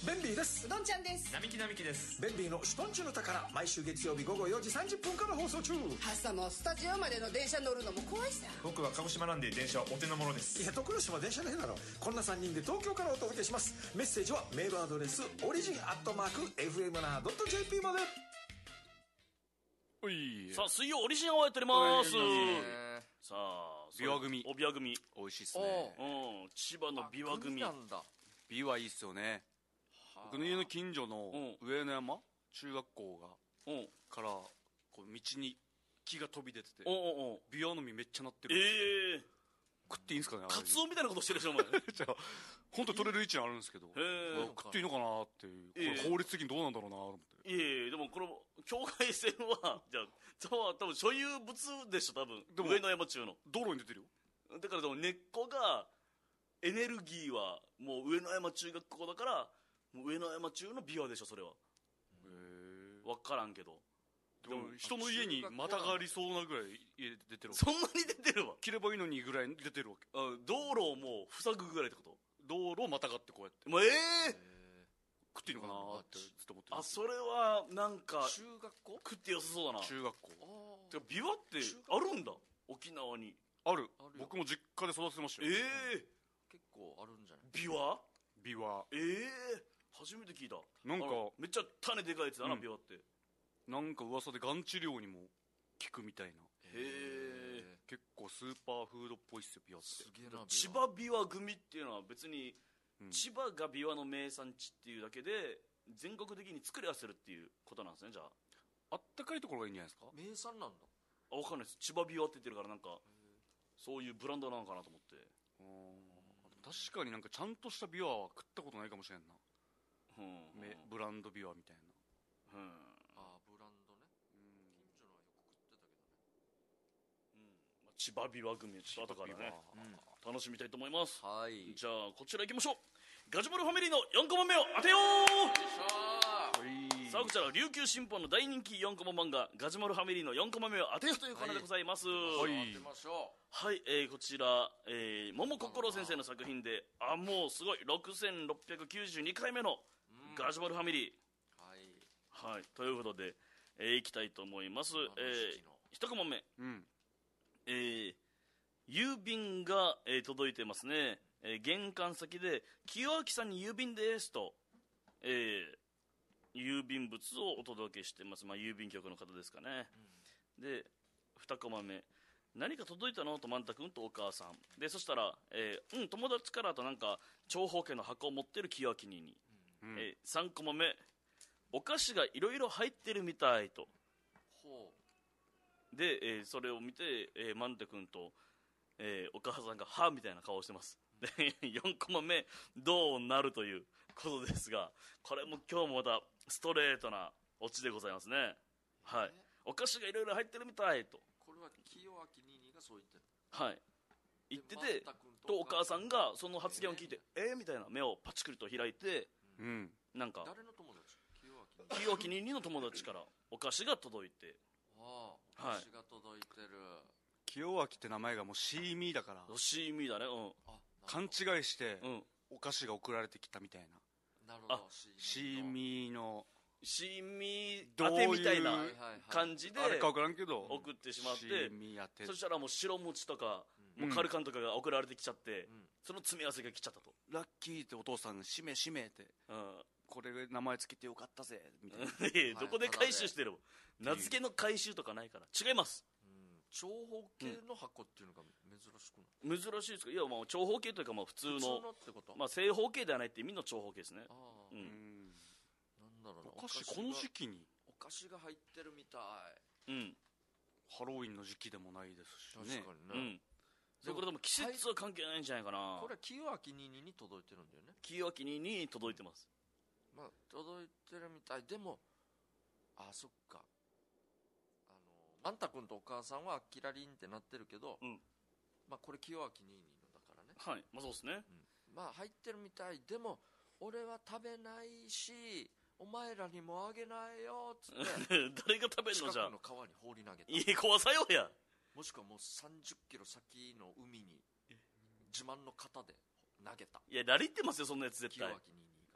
ベンビーです。 うどんちゃんです。 並木です。 ベンビーのシュトンチュの宝、毎週月曜日午後4時30分から放送中。 朝もスタジオまでの電車乗るのも怖いさ。 僕は鹿児島なんで電車はお手の物です。 いや、徳之島電車の変だろ。こんな3人で東京からお届けします。メッセージはメールアドレスオリジン@fm7.jp まで。 おい。 さあ、水曜オリジンをやっております。さあ、 ビワ組。 ビワ組。 美味しいっすね。 うん、千葉のビワ組。 なんだ。ビワいいっすよね。僕の家の近所の上野山中学校がからこう道に木が飛び出てて、ビワの実めっちゃなってる。食っていいんですかね。 カツオみたいなことしてるでしょお前。 本当に取れる位置にあるんですけど、食っていいのかなっていう。これ法律的にどうなんだろうなと思って。 いやでもこの境界線はじゃあ多分所有物でしょ多分。上野山中の道路に出てるよ。 だからでも根っこがエネルギーはもう上野山中学校だからもう上野山中のビワでしょそれは。分からんけど。 でも人の家にまたがりそうなぐらい家出てるわけ。 そんなに出てるわ。 切ればいいのにぐらい出てるわけ。 道路をもう塞ぐぐらいってこと。 道路をまたがってこうやって。 もう食っていいのかなってずっと思ってる。 それはなんか中学校食ってよさそうだな。 中学校。 てかビワってあるんだ沖縄に。 ある。僕も実家で育ててましたよ。 結構あるんじゃない。 ビワ。 ビワ。 初めて聞いた。 なんかめっちゃ種でかいやつだな、ビワって。 なんか噂でがん治療にも効くみたいな。結構スーパーフードっぽいっすよ、ビワって。 すげえな。 千葉ビワ組っていうのは別に千葉がビワの名産地っていうだけで全国的に作り合わせるっていうことなんですね。じゃああったかいところがいいんじゃないですか。 名産なんだ。 分かんないです。千葉ビワって言ってるからなんかそういうブランドなのかなと思って。 確かになんかちゃんとしたビワは食ったことないかもしれんな。ブランドビワみたいな。 ブランドね。近所のはよく食ってたけどね。 千葉ビワ組ちょっと後からね楽しみたいと思います。 はい。 じゃあこちら行きましょう。ガジュマルファミリーの4コマ目を当てよう。さあこちら琉球新報の大人気4コマ漫画ガジュマルファミリーの4コマ目を当てようというコーナーでございます。 当てましょう。 はい、こちら、桃心先生の作品でもうすごい6692回目のガジュマルファミリー。はい、ということで、いきたいと思います。1コマ目、郵便が、届いてますね。玄関先で清明さんに郵便ですと、郵便物をお届けしてます。郵便局の方ですかね。で2コマ目、何か届いたのと万太君とお母さんで、そしたら、友達からとなんか長方形の箱を持ってる清明にに、3コマ目、お菓子がいろいろ入ってるみたいと。で、それを見て、万太君と、お母さんがはみたいな顔をしてます。で4コマ目、どうなるということですが、これも今日もまたストレートなオチでございますね。はい、お菓子がいろいろ入ってるみたいと。 これは清明ニーニーがそう言ってる。 はい言ってて、とお母さんがその発言を聞いてみたいな目をパチクリと開いて、なんか誰の友達？ 清明ニーニーの友達からお菓子が届いて、 お菓子が届いてる。 清明って名前がもうシーミーだからシーミーだね。 勘違いしてお菓子が送られてきたみたいな。 なるほど。 シーミーのシーミー当てみたいな感じであれか分からんけど送ってしまって、 シーミー当て。 そしたらもう白餅とかもうカルカンとかが送られてきちゃって、その詰め合わせが来ちゃったと。 ラッキーってお父さんがしめしめってこれ名前つけてよかったぜみたいな。 どこで回収してるの。名付けの回収とかないから。違います。 長方形の箱っていうのが珍しくない？ 珍しいですか。いや長方形というか普通のってこと？ 正方形ではないって意味の長方形ですね。 なんだろうな。 お菓子この時期にお菓子が入ってるみたい。 ハロウィンの時期でもないですしね。 確かにね。 これでも季節は関係ないんじゃないかな。 これは清明ニーニーに届いてるんだよね。 清明ニーニーに届いてます。 届いてるみたい。でもそっか、万太君とお母さんはキラリンってなってるけど、これ清明ニーニーのだからね。 はい、そうですね。 入ってるみたい。でも俺は食べないしお前らにもあげないよっつって誰が食べんのじゃ。 近くの川に放り投げた。 いい怖さよや。 もしくはもう30キロ先の海に自慢の型で投げた。 いやラリってますよそんなやつ絶対。 清明ニーニーが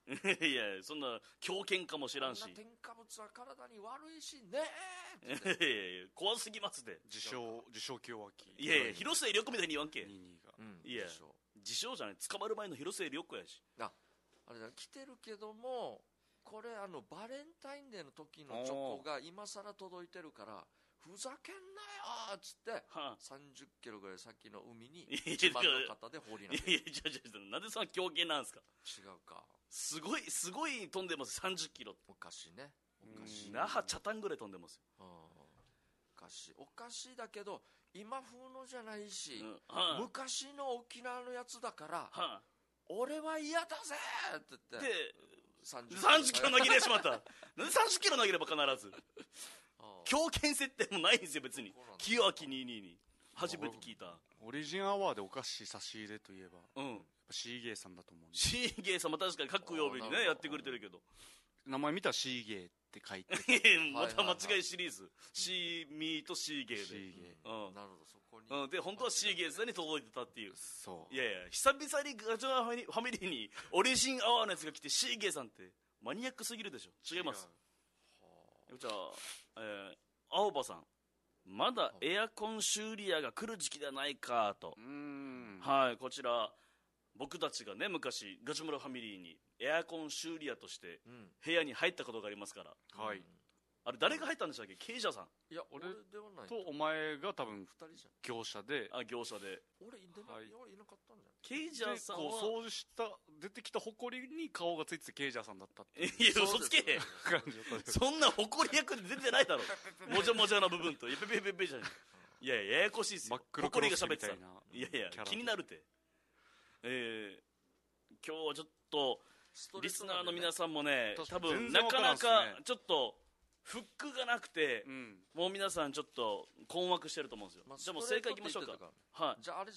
いやそんな狂犬かもしらんし。 こんな添加物は体に悪いしねいやいや怖すぎますで。 自称清明。 いやいや広末涼子みたいに言わんけ。 22がいや自称じゃない、捕まる前の広末涼子やし。 あれだ、来てるけどもこれバレンタインデーの時のチョコが今さら届いてるからふざけんなよっつって、 はあ、 30キロぐらい先の海にいや一番の方で放り投げる。 いやなんでそんな狂犬なんですか。 違うか、 すごい飛んでます。30キロ。 おかしいね、おかしい。 那覇茶炭ぐらい飛んでますよ。 おかしいだけど今風のじゃないし、 はあ、 昔の沖縄のやつだから、 はあ、 俺は嫌だぜって言ってで 30 キロ投げれしまった。なんで30キロ投げれば必ず狂犬設定もないんですよ別に。清明22に初めて聞いた。 オリジンアワーでお菓子差し入れといえば、 うん、 やっぱシーゲーさんだと思うんで。 シーゲーさんも確かに各曜日にねやってくれてるけど、 名前見たらシーゲーって書いてまた間違いシリーズ、シーミーとシーゲーで、 シーゲー、 なるほど、そこに、 で本当はシーゲーさんに届いてたっていう。 そう。 いやいや久々にガチョナファミリーにオリジンアワーのやつが来て、シーゲーさんってマニアックすぎるでしょ。違います。じゃあ、青葉さん、まだエアコン修理屋が来る時期ではないかと。はい、こちら僕たちがね昔ガチョ村ファミリーにエアコン修理屋として部屋に入ったことがありますから、 はい。 あれ誰が入ったんでしたっけ。ケイジャーさん。 いや俺ではないとお前が多分 2人じゃん。 業者で、 業者で俺いなはいいなかったんじゃん。 ケイジャーさんこうは掃除した出てきたホコリに顔がついててケイジャーさんだったっていういや嘘つけへん感じだったんです。 そんな誇り役で出てないだろもじゃもじゃな部分とペペペペじゃん。いやややこしいっすよ。 真っ黒クロス誇りが喋ってた。 みたいないやいやキャラで気になるて。今日はちょっとリスナーの皆さんもね多分なかなかちょっとフックがなくて、もう皆さんちょっと困惑してると思うんですよ。じゃあもう正解いきましょうか。はい。 じゃああれ